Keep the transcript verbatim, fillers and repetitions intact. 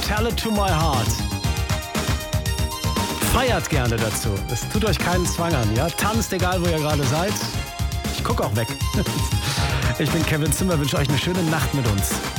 Tell It To My Heart. Feiert gerne dazu. Es tut euch keinen Zwang an, ja? Tanzt, egal wo ihr gerade seid. Ich gucke auch weg. Ich bin Kevin Zimmer, wünsche euch eine schöne Nacht mit uns.